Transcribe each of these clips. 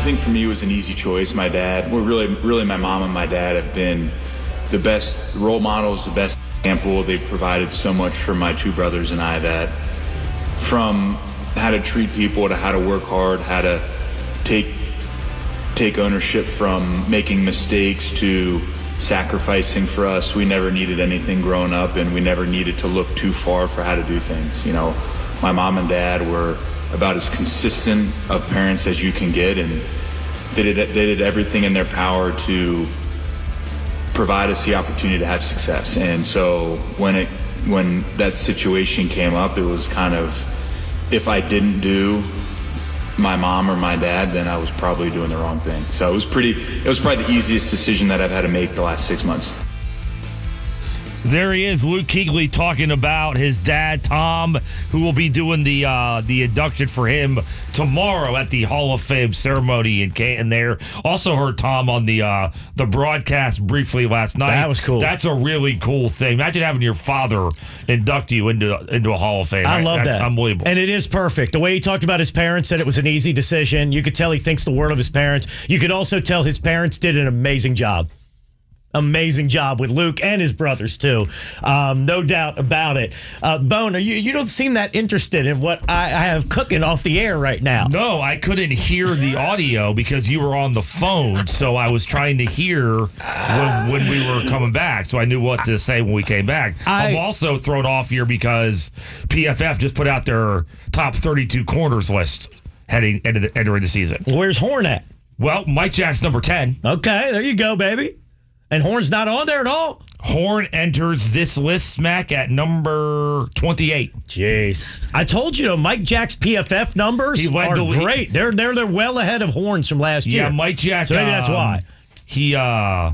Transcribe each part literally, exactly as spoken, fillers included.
think for me it was an easy choice. My dad, well, really, really my mom and my dad have been the best role models, the best example. They've provided so much for my two brothers and I, that from how to treat people to how to work hard, how to take take ownership from making mistakes to sacrificing for us. We never needed anything growing up, and we never needed to look too far for how to do things. You know, my mom and dad were about as consistent of parents as you can get, and they did, they did everything in their power to provide us the opportunity to have success. And so when it when that situation came up, it was kind of, if I didn't do my mom or my dad, then I was probably doing the wrong thing. So it was pretty, it was probably the easiest decision that I've had to make the last six months. There he is, Luke Kuechly, talking about his dad, Tom, who will be doing the uh, the induction for him tomorrow at the Hall of Fame ceremony in Canton there. Also heard Tom on the uh, the broadcast briefly last night. That was cool. That's a really cool thing. Imagine having your father induct you into into a Hall of Fame. I love That's that. unbelievable. And it is perfect. The way he talked about his parents, said it was an easy decision. You could tell he thinks the world of his parents. You could also tell his parents did an amazing job. Amazing job with Luke and his brothers, too. Um, no doubt about it. Uh, Bone, you, you don't seem that interested in what I, I have cooking off the air right now. No, I couldn't hear the audio because you were on the phone, so I was trying to hear when, when we were coming back, so I knew what to say when we came back. I, I'm also thrown off here because P F F just put out their top thirty-two corners list heading into the, entering the season. Where's Horn at? Well, Mike Jack's number ten. Okay, there you go, baby. And Horn's not on there at all? Horn enters this list, Smack, at number twenty-eight. Jeez. I told you, Mike Jack's P F F numbers are the great. They're, they're, they're well ahead of Horn's from last year. Yeah, Mike Jack. So maybe that's um, why. He, uh...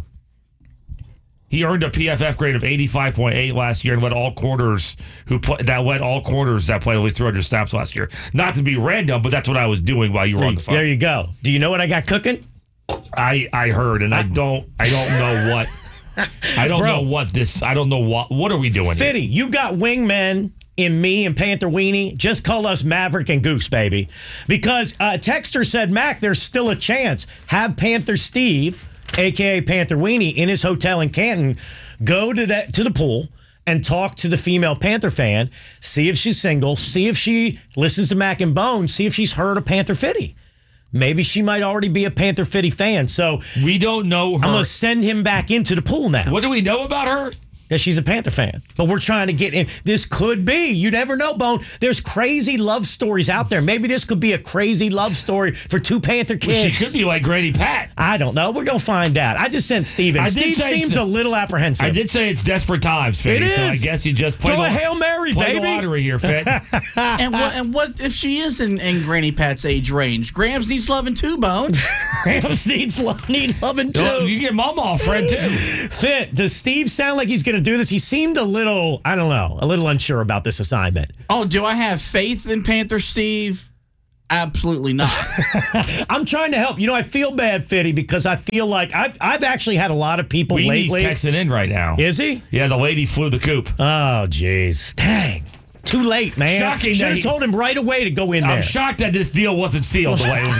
He earned a P F F grade of eighty-five point eight last year and led all corners who play, that led all corners that played at least three hundred snaps last year. Not to be random, but that's what I was doing while you were there, on the phone. There you go. Do you know what I got cooking? I I heard, and I don't I don't know what I don't Bro, know what this I don't know what what are we doing Fitty, here? you got wingmen in me and Panther Weenie. Just call us Maverick and Goose, baby. Because uh, Texter said, Mac, there's still a chance. Have Panther Steve, a k a. Panther Weenie, in his hotel in Canton, go to that to the pool and talk to the female Panther fan, see if she's single, see if she listens to Mac and Bone, see if she's heard of Panther Fitty. Maybe she might already be a Panther Fitty fan. So We don't know her. I'm going to send him back into the pool now. What do we know about her? That she's a Panther fan. But we're trying to get in. This could be. You never know, Bone. There's crazy love stories out there. Maybe this could be a crazy love story for two Panther kids. She could be like Granny Pat. I don't know. We're going to find out. I just sent Steven. I did Steve say seems it's- a little apprehensive. I did say it's desperate times, Fitty. It So I is. guess you just play Throw the, a Hail Mary, play baby. the lottery here, Fit. and what and what if she is in, in Granny Pat's age range? Grams needs loving too, Bone. Rams needs love, need loving too. Well, you get Mama a friend too. Fit, does Steve sound like he's going to do this? He seemed a little, I don't know, a little unsure about this assignment. Oh, do I have faith in Panther Steve? Absolutely not. I'm trying to help. You know, I feel bad, Fitty, because I feel like I've I've actually had a lot of people Weenie's lately. texting in right now. Is he? Yeah, the lady flew the coop. Oh, jeez. Dang. Too late, man. Shocking Should that have he- told him right away to go in I'm there. shocked that this deal wasn't sealed the way it was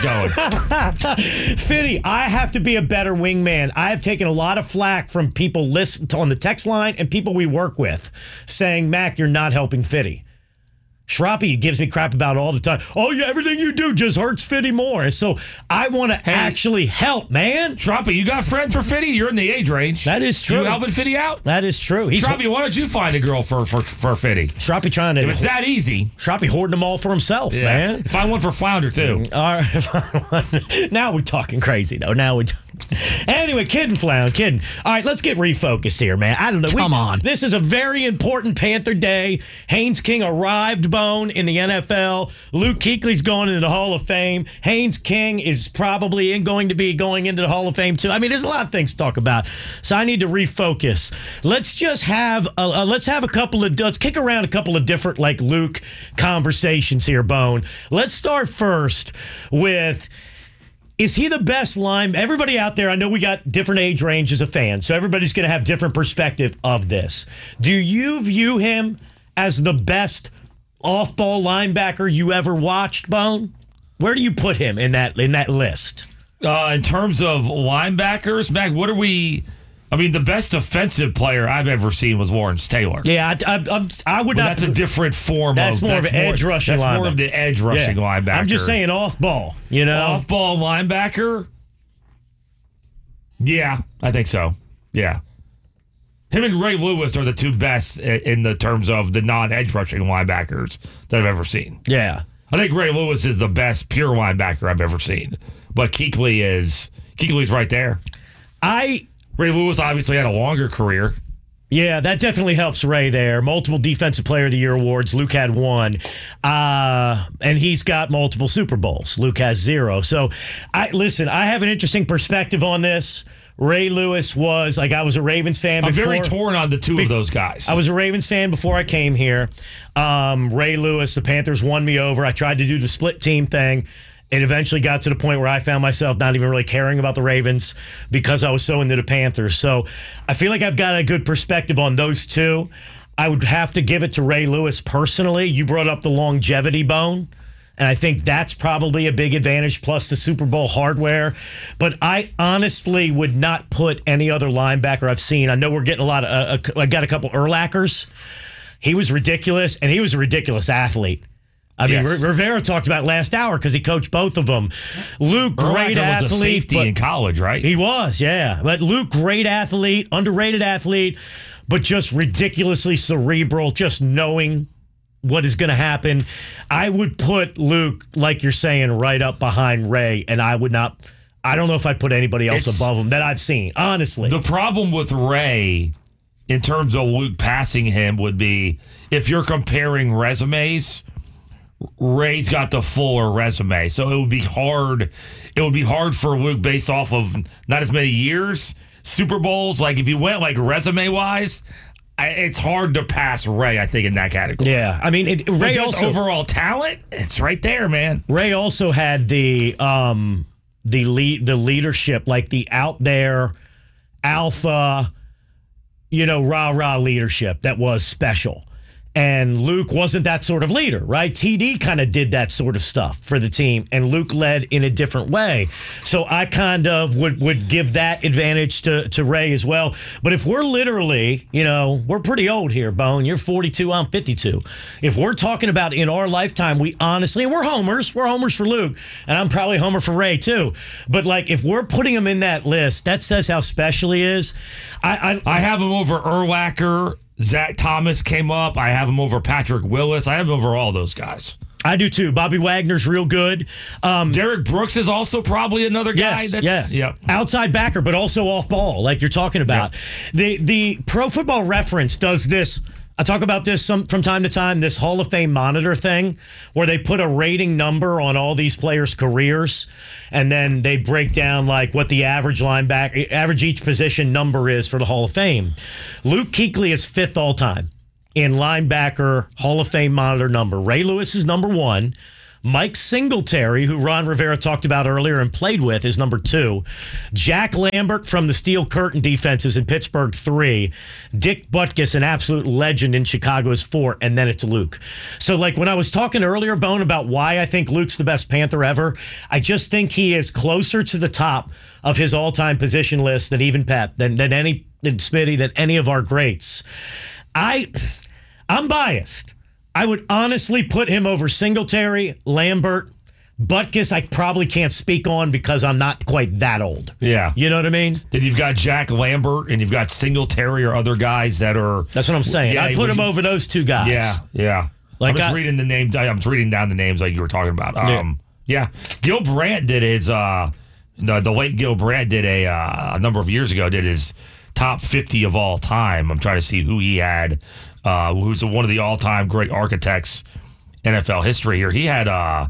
going. Fitty, I have to be a better wingman. I have taken a lot of flack from people listen to, on the text line and people we work with saying, Mac, you're not helping Fitty. Shroppy gives me crap about it all the time. Oh, yeah, everything you do just hurts Fitty more. And so I want to Hey. actually help, man. Shroppy, you got friends for Fitty? You're in the age range. That is true. You helping Fitty out? That is true. He's Shroppy, why don't you find a girl for for, for Fitty? Shroppy trying to. If it's that easy. Shroppy hoarding them all for himself, Yeah. man. Find one for Flounder, too. All right. Now we're talking crazy, though. Now we're talking. Anyway, kidding, Flound, kidding. All right, let's get refocused here, man. I don't know. Come on. This is a very important Panther day. Haynes King arrived, Bone, in the N F L. Luke Kuechly's going into the Hall of Fame. Haynes King is probably in, going to be going into the Hall of Fame, too. I mean, there's a lot of things to talk about. So I need to refocus. Let's just have a, uh, let's have a couple of, let's kick around a couple of different, like, Luke conversations here, Bone. Let's start first with... Is he the best line? Everybody out there, I know we got different age ranges of fans, so everybody's going to have different perspective of this. Do you view him as the best off-ball linebacker you ever watched, Bone? Where do you put him in that in that list? Uh, in terms of linebackers, Mac, what are we? I mean, the best defensive player I've ever seen was Lawrence Taylor. Yeah, I, I, I'm, I would Well, not. that's a different form That's of more of that's an edge rushing That's more linebacker. of the edge rushing Yeah. linebacker. I'm just saying off ball, you know? Off ball linebacker? Yeah, I think so. Yeah. Him and Ray Lewis are the two best i- in the terms of the non-edge rushing linebackers that I've ever seen. Yeah. I think Ray Lewis is the best pure linebacker I've ever seen. But Kuechly is Kuechly's right there. I Ray Lewis obviously had a longer career. Yeah, that definitely helps Ray there. Multiple Defensive Player of the Year awards. Luke had one. Uh, and he's got multiple Super Bowls. Luke has zero. So, I listen, I have an interesting perspective on this. Ray Lewis was, like, I was a Ravens fan I'm before. very torn on the two of those guys. I was a Ravens fan before I came here. Um, Ray Lewis, the Panthers won me over. I tried to do the split team thing. It eventually got to the point where I found myself not even really caring about the Ravens because I was so into the Panthers. So I feel like I've got a good perspective on those two. I would have to give it to Ray Lewis personally. You brought up the longevity bone, and I think that's probably a big advantage, plus the Super Bowl hardware. But I honestly would not put any other linebacker I've seen. I know we're getting a lot of, uh, I got a couple Urlachers. He was ridiculous, and he was a ridiculous athlete. I mean, Yes. Rivera talked about last hour because he coached both of them. Luke, great Urlacher athlete. was a safety but- in college, right? He was, yeah. But Luke, great athlete, underrated athlete, but just ridiculously cerebral, just knowing what is going to happen. I would put Luke, like you're saying, right up behind Ray, and I would not, I don't know if I'd put anybody else It's- above him that I've seen, honestly. The problem with Ray, in terms of Luke passing him, would be if you're comparing resumes, Ray's got the fuller resume. So it would be hard. It would be hard for Luke based off of not as many years, Super Bowls. Like if you went like resume wise, it's hard to pass Ray, I think, in that category. yeah, I mean, it, But Ray just also overall talent, it's right there, man. Ray also had the um the lead the leadership, like the out there alpha, you know, rah rah leadership that was special. And Luke wasn't that sort of leader, right? T D kind of did that sort of stuff for the team, and Luke led in a different way. So I kind of would, would give that advantage to, to Ray as well. But if we're literally, you know, we're pretty old here, Bone. You're forty-two, I'm fifty-two. If we're talking about in our lifetime, we honestly, and we're homers. We're homers for Luke, and I'm probably homer for Ray too. But like, if we're putting him in that list, that says how special he is. I I, I have him over Urlacher. Zach Thomas came up. I have him over Patrick Willis. I have him over all those guys. I do too. Bobby Wagner's real good. Um, Derek Brooks is also probably another guy. Yes, that's, yes. Yep. Outside backer, but also off ball, like you're talking about. The the Pro Football Reference does this. I talk about this some from time to time, this Hall of Fame monitor thing, where they put a rating number on all these players' careers, and then they break down like what the average linebacker, average each position number is for the Hall of Fame. Luke Kuechly is fifth all time in linebacker Hall of Fame monitor number. Ray Lewis is number one. Mike Singletary, who Ron Rivera talked about earlier and played with, is number two. Jack Lambert from the Steel Curtain defenses in Pittsburgh, three. Dick Butkus, an absolute legend in Chicago, is four. And then it's Luke. So, like, when I was talking earlier, Bone, about why I think Luke's the best Panther ever, I just think he is closer to the top of his all-time position list than even Pep, than, than any, than Smitty, than any of our greats. I, I'm biased. I would honestly put him over Singletary, Lambert, Butkus. I probably can't speak on because I'm not quite that old. Yeah. You know what I mean? Then you've got Jack Lambert and you've got Singletary or other guys that are. That's what I'm saying. Yeah, I'd put when him you- over those two guys. Yeah, yeah. Like I'm just I- reading the names. I'm just reading down the names like you were talking about. Um, yeah. Gil Brandt did his. Uh, the, the late Gil Brandt did a uh, a number of years ago. Did his top fifty of all time. I'm trying to see who he had. Uh, who's one of the all-time great architects N F L history here. He had uh,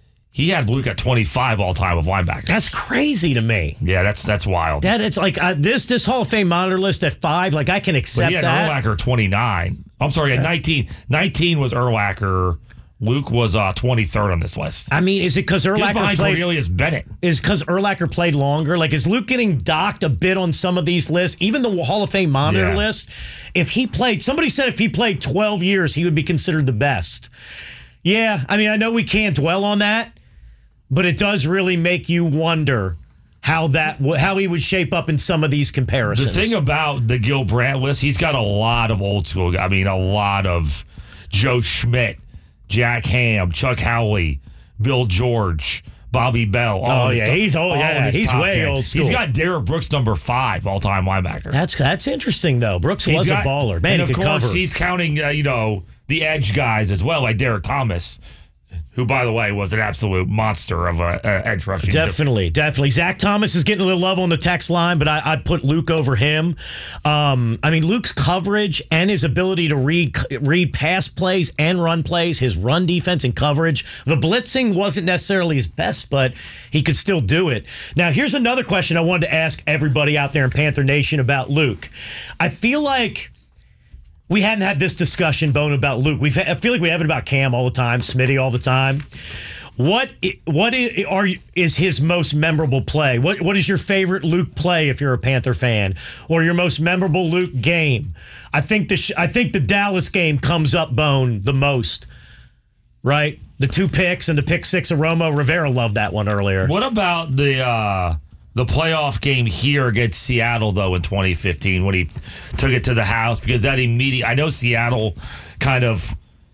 he had Luke at twenty-five all-time of linebackers. That's crazy to me. Yeah, that's that's wild. That it's like uh, this this Hall of Fame monitor list at five. Like I can But accept he had that. Urlacher twenty-nine. I'm sorry, at nineteen. nineteen was Urlacher. Luke was uh, twenty-third on this list. I mean, is it because He was Urlacher behind played? Cornelius Bennett. Is because Urlacher played longer? Like, is Luke getting docked a bit on some of these lists? Even the Hall of Fame monitor Yeah. list. If he played, somebody said if he played twelve years, he would be considered the best. Yeah, I mean, I know we can't dwell on that, but it does really make you wonder how that how he would shape up in some of these comparisons. The thing about the Gil Brandt list, he's got a lot of old school. I mean, a lot of Joe Schmidt, Jack Ham, Chuck Howley, Bill George, Bobby Bell. Oh yeah, top, he's oh yeah, he's way ten. Old school. He's got Derek Brooks number five all time linebacker. That's that's interesting though. Brooks he's was got, a baller, man. And he of could course, cover. he's counting uh, you know the edge guys as well, like Derek Thomas, who, by the way, was an absolute monster of a, a edge rushing. Definitely, definitely. Zach Thomas is getting a little love on the text line, but I, I'd put Luke over him. Um, I mean, Luke's coverage and his ability to read read pass plays and run plays, his run defense and coverage. The blitzing wasn't necessarily his best, but he could still do it. Now, here's another question I wanted to ask everybody out there in Panther Nation about Luke. I feel like we hadn't had this discussion, Bone, about Luke. We've I feel like we have it about Cam all the time, Smitty all the time. What what is, are is his most memorable play? What what is your favorite Luke play if you're a Panther fan, or your most memorable Luke game? I think the I think the Dallas game comes up, Bone, the most. Right, the two picks and the pick six of Romo. Rivera loved that one earlier. What about the? Uh... The playoff game here against Seattle, though, in twenty fifteen, when he took it to the house, because that immediate, I know Seattle kind of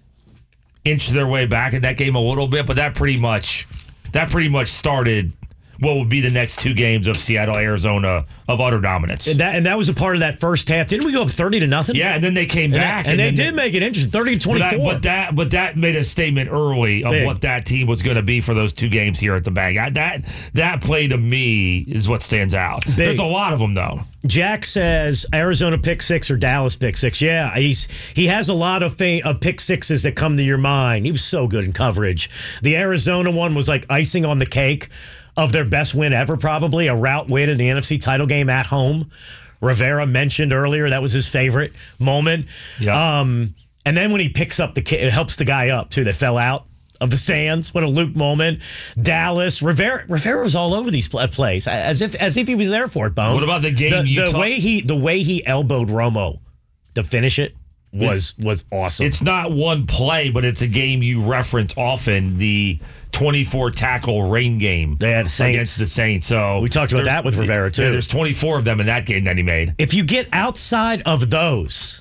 inched their way back in that game a little bit, but that pretty much, that pretty much started what would be the next two games of Seattle, Arizona of utter dominance. And that, and that was a part of that first half. Didn't we go up thirty to nothing? Yeah, and then they came and back. That, and, and they did they, make it interesting, thirty to twenty-four. But that, but that, but that made a statement early of Big. What that team was going to be for those two games here at the Bank. I, that, that play to me is what stands out. Big. There's a lot of them, though. Jack says Arizona pick six or Dallas pick six. Yeah, he's he has a lot of fa- of pick sixes that come to your mind. He was so good in coverage. The Arizona one was like icing on the cake of their best win ever, probably a rout win in the N F C title game at home. Rivera mentioned earlier that was his favorite moment. Yeah. Um, and then when he picks up the kid, it helps the guy up too that fell out of the stands. What a Luke moment. Dallas, Rivera, Rivera was all over these plays as if as if he was there for it. Bone. What about the game? The, you the talk- way he the way he elbowed Romo to finish it was was awesome. It's not one play, but it's a game you reference often. The twenty-four tackle rain game they had Saints. Against the Saints. So we talked about that with Rivera too. Yeah, there's twenty-four of them in that game that he made. If you get outside of those,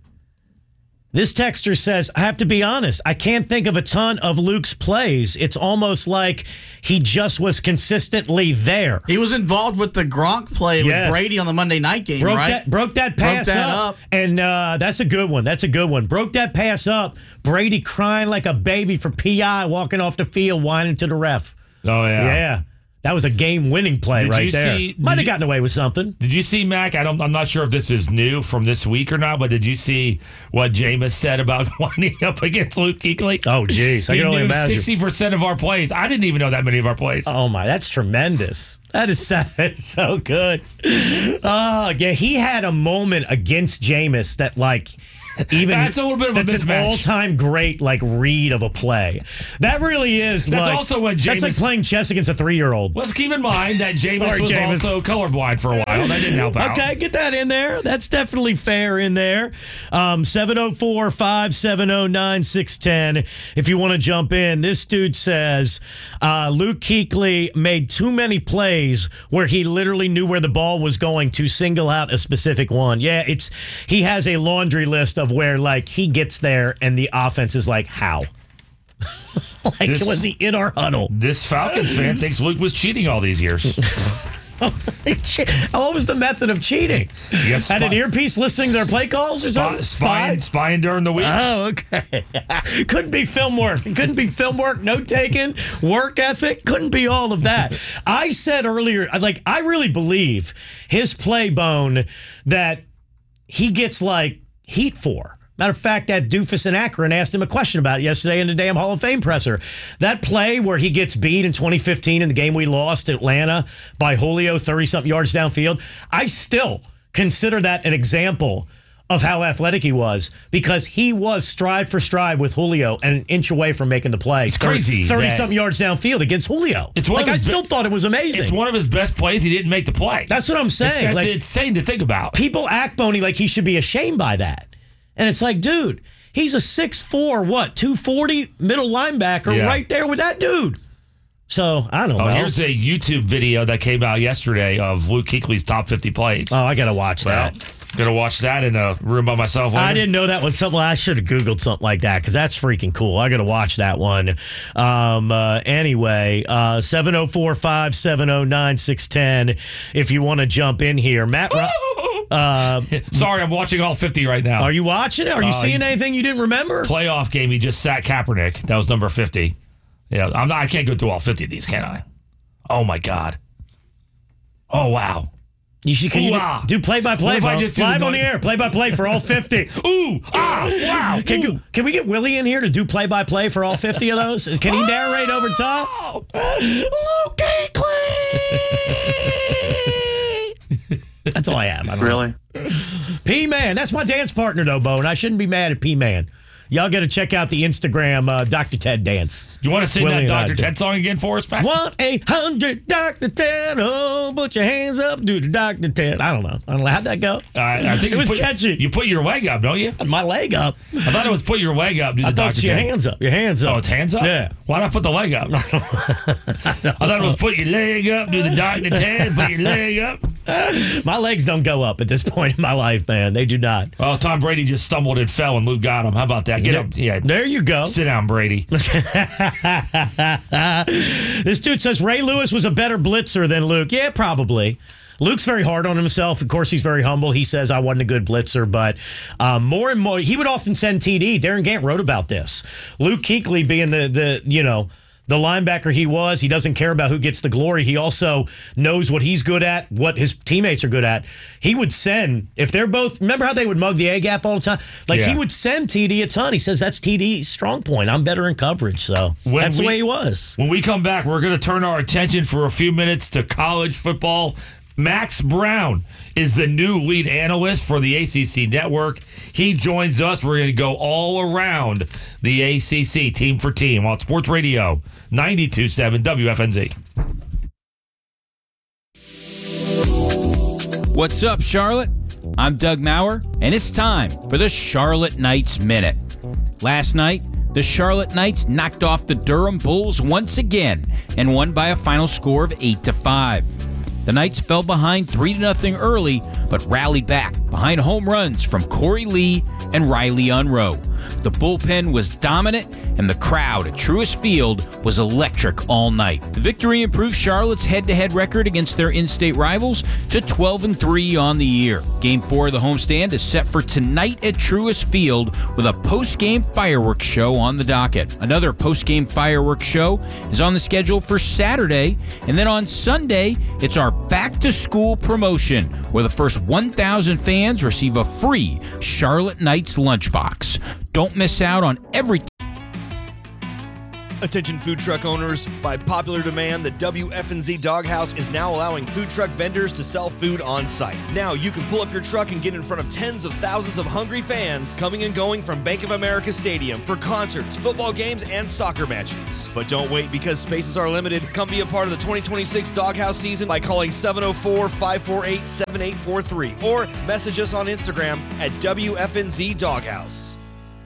this texter says, I have to be honest, I can't think of a ton of Luke's plays. It's almost like he just was consistently there. He was involved with the Gronk play Yes. with Brady on the Monday night game, Broke right? that, broke that pass Broke that up, up. and uh, that's a good one. That's a good one. Broke that pass up. Brady crying like a baby for P I, walking off the field, whining to the ref. Oh, yeah. Yeah. That was a game-winning play Did right you there. see- Might did have you- gotten away with something. Did you see, Mac? I don't, I'm not sure if this is new from this week or not, but did you see what Jameis said about winding up against Luke Kuechly? Oh, geez. I He can only knew imagine. sixty percent of our plays. I didn't even know that many of our plays. Oh, my. That's tremendous. That is so, that's so good. Oh, yeah. He had a moment against Jameis that, like, even That's a little bit of a that's an mismatch. all-time great, like, read of a play. That really is. That's like, also when That's like Jameis- playing chess against a three-year-old. Let's keep in mind that Jameis Sorry, was Jameis. also colorblind for a while. That didn't help out. Okay, get that in there. That's definitely fair in there. Um, seven oh four, five seven oh, nine six one oh if you want to jump in. This dude says uh, Luke Kuechly made too many plays where he literally knew where the ball was going to single out a specific one. Yeah, it's he has a laundry list of where, like, he gets there and the offense is like, how? Like, This- was he in our huddle? This Falcons fan thinks Luke was cheating all these years. What was the method of cheating? Yes, Had an spy- earpiece listening to their play calls or Spy, something? spying, Spies? spying during the week. Oh, okay. Couldn't be film work. It couldn't be film work, note taking, work ethic. Couldn't be all of that. I said earlier, like, I really believe his play bone that he gets like heat for. Matter of fact, that doofus in Akron asked him a question about it yesterday in the damn Hall of Fame presser. That play where he gets beat in twenty fifteen in the game we lost to Atlanta by Julio thirty-something yards downfield, I still consider that an example of how athletic he was because he was stride for stride with Julio and an inch away from making the play. It's crazy that- thirty-something yards downfield against Julio. It's one like, of I his still be- thought it was amazing. It's one of his best plays. He didn't make the play. That's what I'm It's, saying. that's Like, insane to think about. people act bony like he should be ashamed by that. And it's like, dude, he's a six four, what, two forty middle linebacker Yeah. right there with that dude. So, I don't Oh, know. here's a YouTube video that came out yesterday of Luke Kuechly's top fifty plays. Oh, I got to watch Well, that. Gonna watch that in a room by myself later. I didn't know that was something. I should have Googled something like that because that's freaking cool. I got to watch that one. Um, uh, anyway, uh, seven oh four, five seven oh, nine six one oh if you want to jump in here. Matt, uh, Sorry, I'm watching all fifty right now. are you watching it? Are you Uh, seeing anything you didn't remember? Playoff game, he just sat Kaepernick. That was number fifty. Yeah, I'm not, I can't go through all fifty of these, can I? Oh, my God. Oh, wow. You should, can you Ooh-ah. do, do play-by-play, What if I Bo? just do live the on the noise? air, play-by-play for all fifty. Ooh, ah, wow. Can, ooh. you- can we get Willie in here to do play-by-play for all fifty of those? Can he narrate over top? Luke Kuechly! That's all I have. I don't know. Really? P-Man. That's my dance partner, though, Bo, and I shouldn't be mad at P-Man. Y'all got to check out the Instagram uh, Doctor Ted dance. You want to sing Willie that and I Doctor do. Ted song again for us, Pat? one eight hundred Doctor Ted. Oh, put your hands up, do the Doctor Ted. I don't know. I don't know. How'd that go? Uh, I think It you was put, catchy. You put your leg up, don't you? My leg up. I thought it was put your leg up. Do the I thought Doctor it's your Ted. hands up. Your hands up. Oh, it's hands up? Yeah. Why not put the leg up? I thought it was put your leg up, do the Doctor Ted, put your leg up. My legs don't go up at this point in my life, man. They do not. Oh, Tom Brady just stumbled and fell, and Luke got him. How about that? Get There- him. Yeah. There you go. Sit down, Brady. This dude says Ray Lewis was a better blitzer than Luke. Yeah, probably. Luke's very hard on himself. Of course, he's very humble. He says, I wasn't a good blitzer, but um, more and more, he would often send T D. Darren Gant wrote about this. Luke Kuechly being the, the you know, the linebacker he was, he doesn't care about who gets the glory. He also knows what he's good at, what his teammates are good at. He would send, if they're both, remember how they would mug the A-gap all the time? Like, Yeah. he would send T D a ton. He says, that's T D's strong point. I'm better in coverage. So When that's we- the way he was. When we come back, we're going to turn our attention for a few minutes to college football. Max Brown is the new lead analyst for the A C C Network. He joins us. We're going to go all around the A C C, team for team, on Sports Radio ninety-two point seven W F N Z. What's up, Charlotte? I'm Doug Maurer, and it's time for the Charlotte Knights Minute. Last night, the Charlotte Knights knocked off the Durham Bulls once again and won by a final score of eight to five. The Knights fell behind three to nothing early, but rallied back behind home runs from Corey Lee and Riley Unroe. The bullpen was dominant, and the crowd at Truist Field was electric all night. The victory improved Charlotte's head-to-head record against their in-state rivals to twelve and three on the year. Game four of the homestand is set for tonight at Truist Field with a post-game fireworks show on the docket. Another post-game fireworks show is on the schedule for Saturday, and then on Sunday, it's our back-to-school promotion where the first one thousand fans receive a free Charlotte Knights lunchbox. Don't miss out on everything. Attention food truck owners, by popular demand, the W F N Z Doghouse is now allowing food truck vendors to sell food on site. Now you can pull up your truck and get in front of tens of thousands of hungry fans coming and going from Bank of America Stadium for concerts, football games, and soccer matches. But don't wait, because spaces are limited. Come be a part of the twenty twenty-six Doghouse season by calling seven oh four, five four eight, seven eight four three or message us on Instagram at W F N Z Doghouse.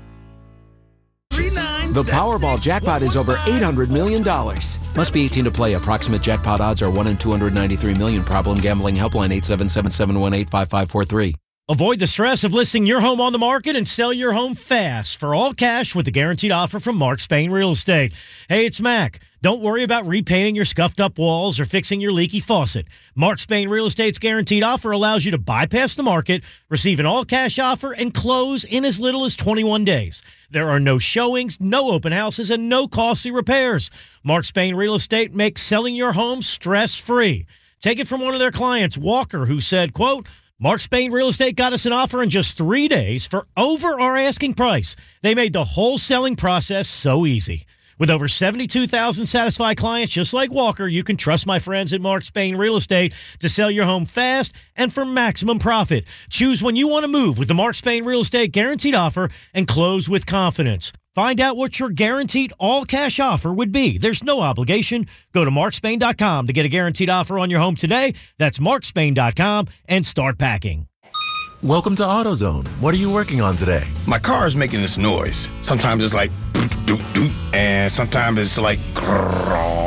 The Powerball jackpot is over eight hundred million dollars. Must be eighteen to play. Approximate jackpot odds are one in two hundred ninety-three million. Problem gambling helpline eight seven seven, seven one eight, five five four three. Avoid the stress of listing your home on the market and sell your home fast for all cash with the guaranteed offer from Mark Spain Real Estate. Hey, it's Mac. Don't worry about repainting your scuffed up walls or fixing your leaky faucet. Mark Spain Real Estate's guaranteed offer allows you to bypass the market, receive an all-cash offer, and close in as little as twenty-one days. There are no showings, no open houses, and no costly repairs. Mark Spain Real Estate makes selling your home stress-free. Take it from one of their clients, Walker, who said, quote, Mark Spain Real Estate got us an offer in just three days for over our asking price. They made the whole selling process so easy. With over seventy-two thousand satisfied clients just like Walker, you can trust my friends at Mark Spain Real Estate to sell your home fast and for maximum profit. Choose when you want to move with the Mark Spain Real Estate guaranteed offer and close with confidence. Find out what your guaranteed all-cash offer would be. There's no obligation. Go to mark spain dot com to get a guaranteed offer on your home today. That's mark spain dot com and start packing. Welcome to AutoZone. What are you working on today? My car is making this noise. Sometimes it's like doot doot doot, and sometimes it's like grrrr.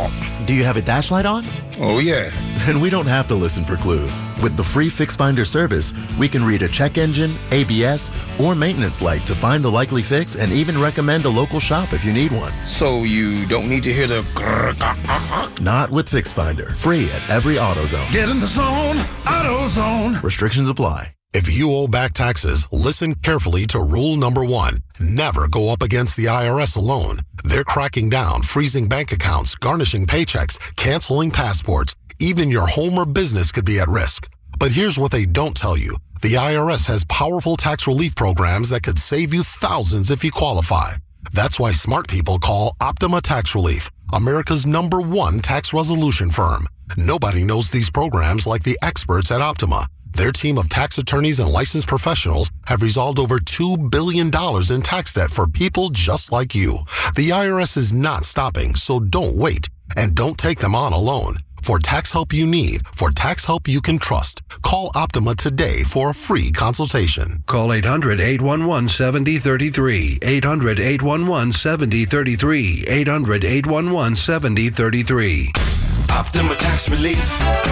Do you have a dash light on? Oh, yeah. Then we don't have to listen for clues. With the free Fix Finder service, we can read a check engine, A B S, or maintenance light to find the likely fix and even recommend a local shop if you need one. So you don't need to hear the grrr. Not with Fix Finder. Free at every AutoZone. Get in the zone, AutoZone. Restrictions apply. If you owe back taxes, listen carefully to rule number one. Never go up against the I R S alone. They're cracking down, freezing bank accounts, garnishing paychecks, canceling passports. Even your home or business could be at risk. But here's what they don't tell you. The I R S has powerful tax relief programs that could save you thousands if you qualify. That's why smart people call Optima Tax Relief, America's number one tax resolution firm. Nobody knows these programs like the experts at Optima. Their team of tax attorneys and licensed professionals have resolved over two billion dollars in tax debt for people just like you. The I R S is not stopping, so don't wait. And don't take them on alone. For tax help you need, for tax help you can trust, call Optima today for a free consultation. Call eight hundred, eight one one, seven zero three three. eight hundred, eight one one, seven zero three three. eight hundred, eight one one, seven zero three three. Optima Tax Relief.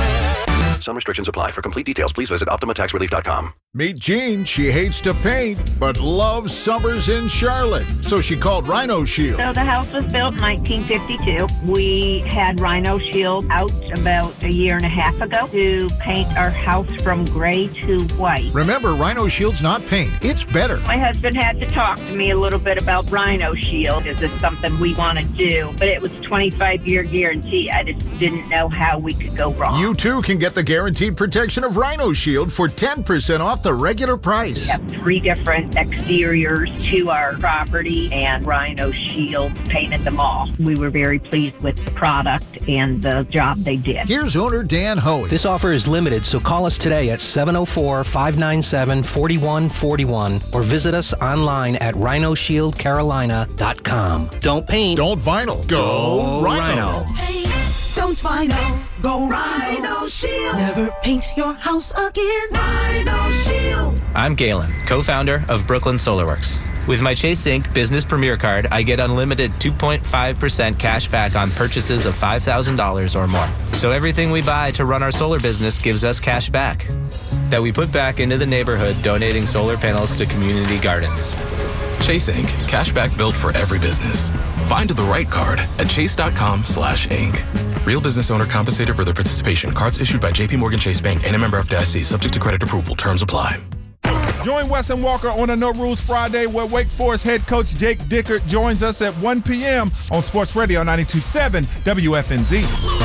Some restrictions apply. For complete details, please visit optima tax relief dot com. Meet Jean. She hates to paint, but loves summers in Charlotte. So she called Rhino Shield. So the house was built in nineteen fifty-two. We had Rhino Shield out about a year and a half ago to paint our house from gray to white. Remember, Rhino Shield's not paint. It's better. My husband had to talk to me a little bit about Rhino Shield. Is this something we want to do? But it was twenty-five year guarantee. I just didn't know how we could go wrong. You too can get the guaranteed protection of Rhino Shield for ten percent off the regular price. We have three different exteriors to our property, and Rhino Shield painted them all. We were very pleased with the product and the job they did. Here's owner Dan Hoey. This offer is limited, so call us today at seven oh four, five nine seven, four one four one or visit us online at rhino shield carolina dot com. Don't paint. Don't vinyl. Go, Go Rhino. Rhino. Don't vinyl, go Rhino Shield. Never paint your house again. Rhino Shield. I'm Galen, co-founder of Brooklyn SolarWorks. With my Chase Inc Business Premier Card, I get unlimited two point five percent cash back on purchases of five thousand dollars or more. So everything we buy to run our solar business gives us cash back that we put back into the neighborhood, donating solar panels to community gardens. Chase Incorporated. Cashback built for every business. Find the right card at chase.com slash Inc. Real business owner compensated for their participation. Cards issued by J P Morgan Chase Bank and a member F D I C. Subject to credit approval. Terms apply. Join Wes and Walker on a No Rules Friday where Wake Forest head coach Jake Dickert joins us at one p.m. on Sports Radio ninety-two point seven W F N Z.